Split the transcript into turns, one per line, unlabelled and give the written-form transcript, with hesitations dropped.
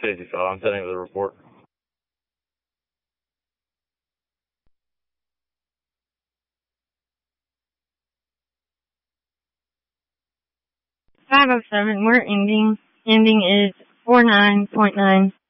55. I'm sending the report.
.507, we're ending. Ending is 49.9.